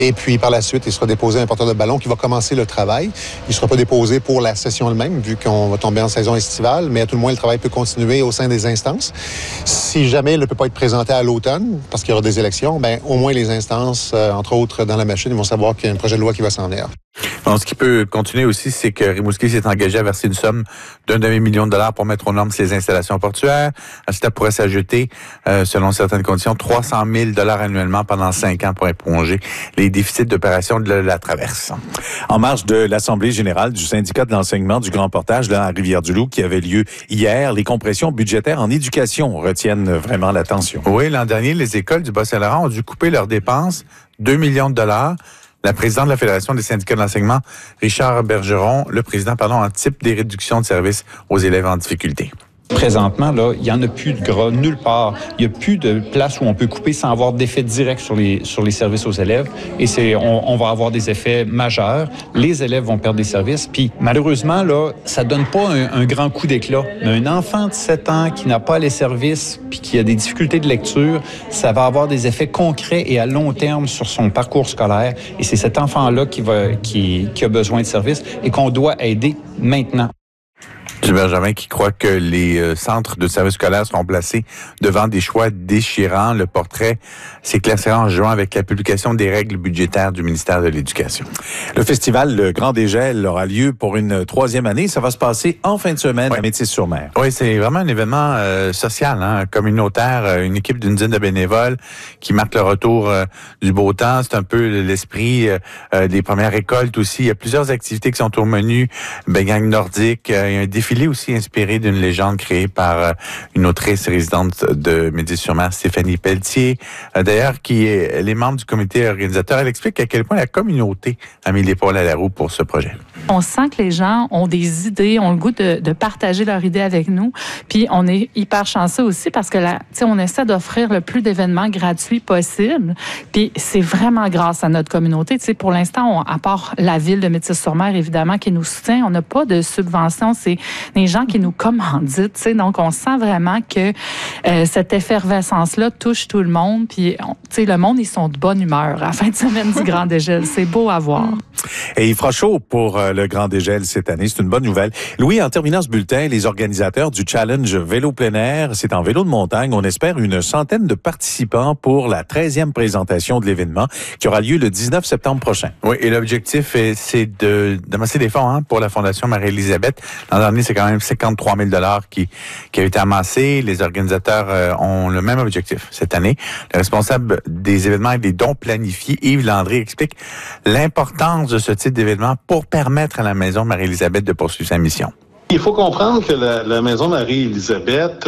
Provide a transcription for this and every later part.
Et puis, par la suite, il sera déposé un porteur de ballon qui va commencer le travail. Il ne sera pas déposé pour la session elle-même, vu qu'on va tomber en saison estivale, mais à tout le moins, le travail peut continuer au sein des instances. Si jamais il ne peut pas être présenté à l'automne, parce qu'il y aura des élections, bien, au moins les instances, entre autres dans la machine, ils vont savoir qu'il y a un projet de loi qui va s'en venir. Bon, ce qui peut continuer aussi, c'est que Rimouski s'est engagé à verser une somme d'1 demi-million de dollars pour mettre aux normes ses installations portuaires. À cela pourrait s'ajouter, selon certaines conditions, 300 000 $ annuellement pendant 5 ans pour éponger les déficits d'opération de la traverse. En marge de l'Assemblée générale du syndicat de l'enseignement du Grand Portage là, à Rivière-du-Loup qui avait lieu hier, les compressions budgétaires en éducation retiennent vraiment l'attention. Oui, l'an dernier, les écoles du Bas-Saint-Laurent ont dû couper leurs dépenses, 2 millions de dollars. La présidente de la Fédération des syndicats de l'enseignement, Richard Bergeron, anticipe des réductions de services aux élèves en difficulté. Présentement, là, il n'y en a plus de gras nulle part. Il n'y a plus de place où on peut couper sans avoir d'effet direct sur les services aux élèves. Et on va avoir des effets majeurs. Les élèves vont perdre des services. Puis, malheureusement, là, ça donne pas un grand coup d'éclat. Mais un enfant de 7 ans qui n'a pas les services puis qui a des difficultés de lecture, ça va avoir des effets concrets et à long terme sur son parcours scolaire. Et c'est cet enfant-là qui a besoin de services et qu'on doit aider maintenant. Gilles Benjamin qui croit que les centres de services scolaires seront placés devant des choix déchirants. Le portrait s'éclaircira en juin avec la publication des règles budgétaires du ministère de l'Éducation. Le festival Le Grand Dégel aura lieu pour une 3e année. Ça va se passer en fin de semaine à Métis-sur-Mer. Oui, c'est vraiment un événement social, communautaire, une équipe d'une dizaine de bénévoles qui marque le retour du beau temps. C'est un peu l'esprit des premières récoltes aussi. Il y a plusieurs activités qui sont au menu. Baignade nordique, il y a un défilé aussi inspiré d'une légende créée par une autrice résidente de Métis-sur-Mer, Stéphanie Pelletier. D'ailleurs, qui est les membres du comité organisateur. Elle explique à quel point la communauté a mis l'épaule à la roue pour ce projet. On sent que les gens ont des idées, ont le goût de partager leurs idées avec nous. Puis on est hyper chanceux aussi parce que on essaie d'offrir le plus d'événements gratuits possible. Puis c'est vraiment grâce à notre communauté. Pour l'instant, à part la ville de Métis-sur-Mer, évidemment, qui nous soutient, on n'a pas de subvention. C'est des gens qui nous commanditent. Donc on sent vraiment que cette effervescence-là touche tout le monde. Puis le monde, ils sont de bonne humeur à la fin de semaine du Grand Dégel. C'est beau à voir. Et il fera chaud pour le Grand Dégel cette année. C'est une bonne nouvelle. Louis, en terminant ce bulletin, les organisateurs du Challenge Vélo plein air, c'est en vélo de montagne. On espère une centaine de participants pour la 13e présentation de l'événement qui aura lieu le 19 septembre prochain. Oui, et l'objectif, c'est d'amasser des fonds pour la Fondation Marie-Élisabeth. L'an dernier, c'est quand même 53 000 $ qui a été amassé. Les organisateurs ont le même objectif cette année. Le responsable des événements et des dons planifiés, Yves Landry, explique l'importance de ce type d'événement pour permettre à la Maison Marie-Élisabeth de poursuivre sa mission. Il faut comprendre que la Maison Marie-Élisabeth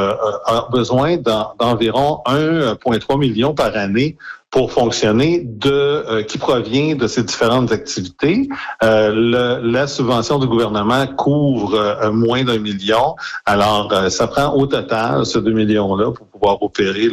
a besoin d'environ 1,3 million par année pour fonctionner qui provient de ces différentes activités. La subvention du gouvernement couvre moins d'1 million. Alors, ça prend au total ce 2 millions-là pour pouvoir opérer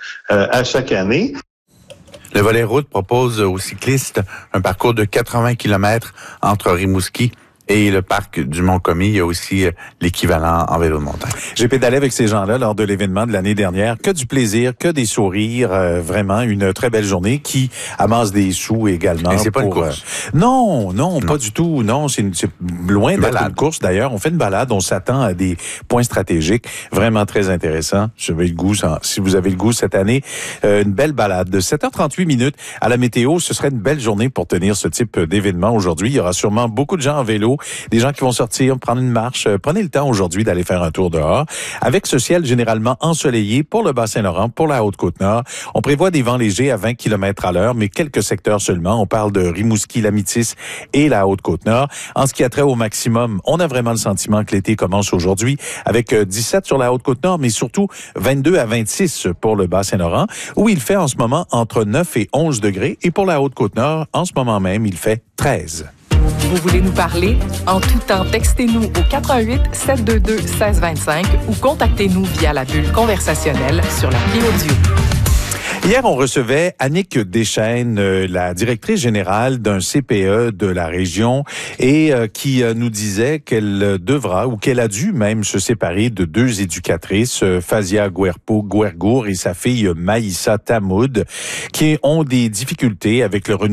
à chaque année. Le volet route propose aux cyclistes un parcours de 80 km entre Rimouski et le parc du Mont-Commis. Il y a aussi l'équivalent en vélo de montagne. J'ai pédalé avec ces gens-là lors de l'événement de l'année dernière. Que du plaisir, que des sourires. Vraiment une très belle journée qui amasse des sous également. Et c'est pas une course. Non, pas du tout. Non, c'est loin d'être une course. D'ailleurs, on fait une balade. On s'attend à des points stratégiques. Vraiment très intéressant. Si vous avez le goût cette année, une belle balade de 7h38 à la météo. Ce serait une belle journée pour tenir ce type d'événement aujourd'hui. Il y aura sûrement beaucoup de gens en vélo. Des gens qui vont sortir, prendre une marche. Prenez le temps aujourd'hui d'aller faire un tour dehors. Avec ce ciel généralement ensoleillé pour le Bas-Saint-Laurent, pour la Haute-Côte-Nord, on prévoit des vents légers à 20 km/h, mais quelques secteurs seulement. On parle de Rimouski, la Métis et la Haute-Côte-Nord. En ce qui a trait au maximum, on a vraiment le sentiment que l'été commence aujourd'hui avec 17 sur la Haute-Côte-Nord, mais surtout 22 à 26 pour le Bas-Saint-Laurent, où il fait en ce moment entre 9 et 11 degrés. Et pour la Haute-Côte-Nord, en ce moment même, il fait 13. Vous voulez nous parler? En tout temps, textez-nous au 88 722 1625 ou contactez-nous via la bulle conversationnelle sur l'appli audio. Hier, on recevait Annick Deschênes, la directrice générale d'un CPE de la région, et qui nous disait qu'elle devra, ou qu'elle a dû même se séparer de 2 éducatrices, Fazia Guergour et sa fille Maïssa Tamoud, qui ont des difficultés avec le